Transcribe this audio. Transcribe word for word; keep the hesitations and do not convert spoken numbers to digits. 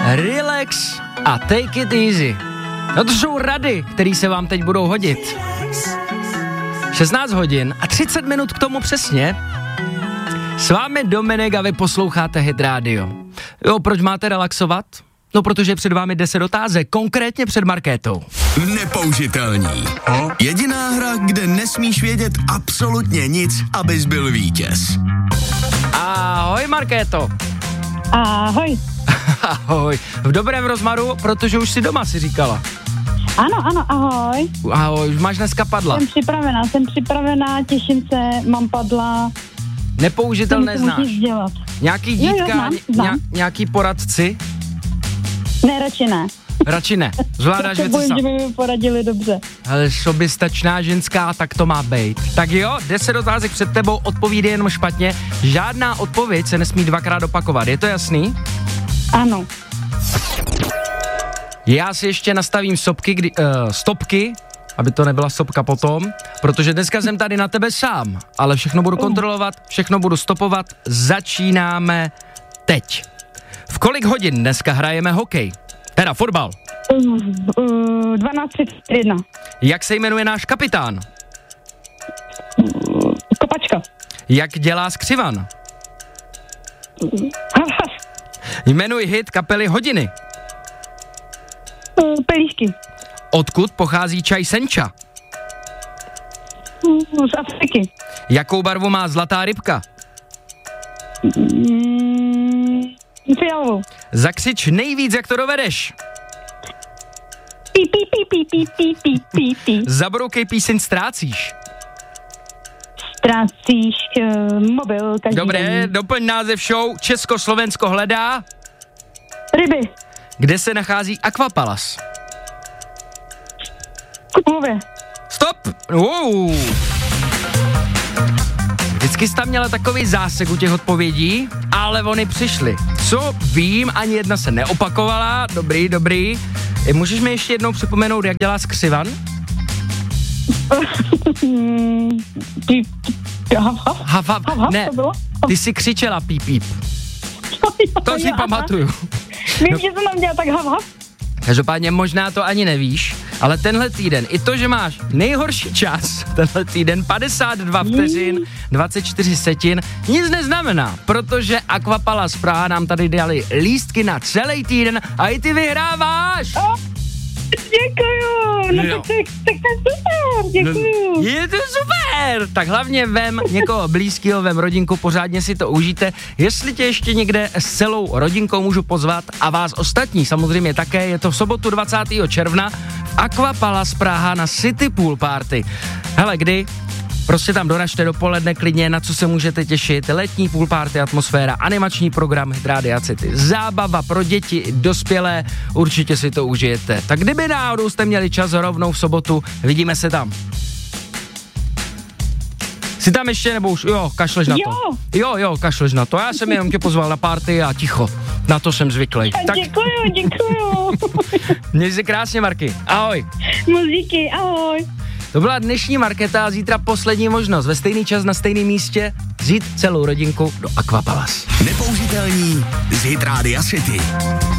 relax a take it easy. No to jsou rady, které se vám teď budou hodit. šestnáct hodin a třicet minut k tomu přesně. S vámi Dominik a vy posloucháte Hit Radio. Jo, proč máte relaxovat? No, protože před vámi deset otázek, konkrétně před Markétou. Nepoužitelný. Jediná hra, kde nesmíš vědět absolutně nic, abys byl vítěz. Ahoj, Markéto. Ahoj. Ahoj. V dobrém rozmaru, protože už si doma, si říkala. Ano, ano, ahoj. Ahoj, už máš dneska padla. Jsem připravená, jsem připravená, těším se, mám padla. Nepoužitelné znáš. Dělat. Nějaký dítka, jo, jo, znám, znám. Ně, nějaký poradci? Ne, radši ne. Radši ne. Zvládáš věci bojím, sám. že by mi poradili dobře. Ale soběstačná ženská, tak to má být. Tak jo, deset otázek před tebou, odpovídej jenom špatně. Žádná odpověď se nesmí dvakrát opakovat, je to jasný? Ano. Já si ještě nastavím sopky, kdy, uh, stopky, aby to nebyla stopka potom, protože dneska jsem tady na tebe sám, ale všechno budu kontrolovat, všechno budu stopovat. Začínáme teď. V kolik hodin dneska hrajeme hokej? Teda fotbal. Uh, uh, dvanáct třicet jedna. Jak se jmenuje náš kapitán? Uh, kopačka. Jak dělá skřivan? Hav, hav. Jmenuj hit kapely Hodiny. Uh, pelíšky. Odkud pochází čaj senča? Uh, z Afriky. Jakou barvu má zlatá rybka? Mm, fialovou. Zakřič nejvíc, jak to dovedeš. Pí, pí, pí, pí, pí, pí, pí, pí, pí. Zabroukej píseň Ztrácíš. Ztrácíš uh, mobil každý Dobré, den. doplň název show Československo hledá. Ryby. Kde se nachází Aquapalas? Kupově. Stop! Wow. Vždycky jsi tam měla takový zásek u těch odpovědí, ale oni přišli. Co vím, ani jedna se neopakovala. Dobrý, dobrý. E, můžeš mi ještě jednou připomenout, jak dělá skřivan? Hav, hav. Hav, hav. Hav, hav, Ne, to bylo? ty si křičela píp, píp. To si Jo, aha. pamatuju. Vím, No. že jsem tam dělala tak hav, hav. Každopádně možná to ani nevíš, ale tenhle týden, i to, že máš nejhorší čas, tenhle týden padesát dva vteřin, dvacet čtyři setin, nic neznamená, protože Aquapalas Praha nám tady dali lístky na celý týden a i ty vyhráváš. Oh, děkuju, no Jo. tak, tak, tak to je super, děkuju. Je to super, tak hlavně vem někoho blízkého, vem rodinku, pořádně si to užijte. Jestli tě ještě někde s celou rodinkou můžu pozvat a vás ostatní samozřejmě také, je to v sobotu dvacátého června v Aquapalas Praha na City Pool Party. Hele, kdy? Prostě tam doražte dopoledne klidně, na co se můžete těšit. Letní pool party, atmosféra, animační program Hit Radio City, zábava pro děti i dospělé, určitě si to užijete. Tak kdyby náhodou jste měli čas rovnou v sobotu, vidíme se tam. Jsi tam ještě, nebo už, jo, kašleš na to. Jo. Jo, jo, kašleš na to. Já jsem jenom tě pozval na party a ticho. Na to jsem zvyklý. Tak děkuju, děkuju. Měj si krásně, Marky. Ahoj. Muzíky, ahoj. To byla dnešní Markéta a zítra poslední možnost. Ve stejný čas na stejném místě vzít celou rodinku do Aquapalas. Nepoužitelný z Hit Radio City.